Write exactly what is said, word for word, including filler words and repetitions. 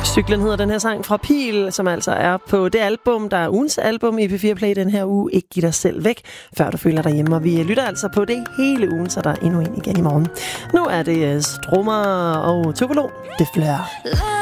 Cyklen hedder den her sang fra Pil, som altså er på det album, der er ugens album i P fire Play den her uge. Ikke giv dig selv væk, før du føler dig hjemme. Og vi lytter altså på det hele ugen, så der er endnu en igen i morgen. Nu er det Strummer og Tupelo. Det flør.